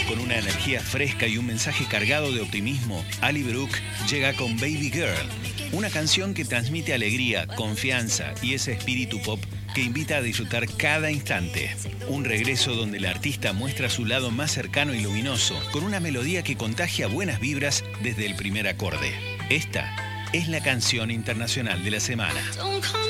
Con una energía fresca y un mensaje cargado de optimismo, Ali Brooke llega con Baby Girl, una canción que transmite alegría, confianza y ese espíritu pop que invita a disfrutar cada instante. Un regreso donde el artista muestra su lado más cercano y luminoso, con una melodía que contagia buenas vibras desde el primer acorde. Esta es la canción internacional de la semana.